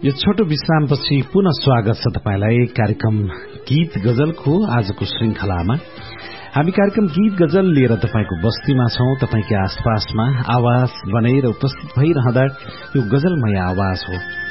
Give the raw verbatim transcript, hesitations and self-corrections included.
यो छोटो विश्रामपछि पुनः स्वागत छ तपाईलाई कार्यक्रम गीत गजलको आजको श्रृंखलामा। हामी कार्यक्रम गीत गजल लिएर तपाईको बस्तीमा छौं, तपाईकै आसपासमा आवाज बनेर उपस्थित भइरहँदा यो गजलमय आवाज हो।